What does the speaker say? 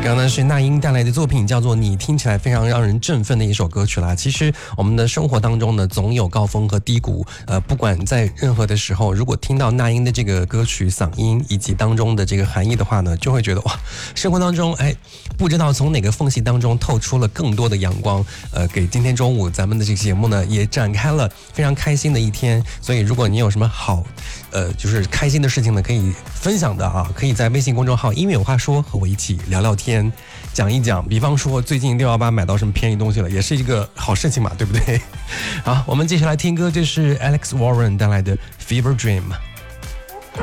刚刚是那英带来的作品，叫做《你》，听起来非常让人振奋的一首歌曲啦。其实我们的生活当中呢，总有高峰和低谷。不管在任何的时候，如果听到那英的这个歌曲嗓音以及当中的这个含义的话呢，就会觉得哇，生活当中不知道从哪个缝隙当中透出了更多的阳光。给今天中午咱们的这个节目呢，也展开了非常开心的一天。所以如果你有什么好就是开心的事情呢，可以分享的啊，可以在微信公众号音乐有话说和我一起聊聊天，讲一讲。比方说最近618买到什么便宜东西了，也是一个好事情嘛，对不对？好，我们接下来听歌，这是 Alex Warren 带来的 Fever Dream。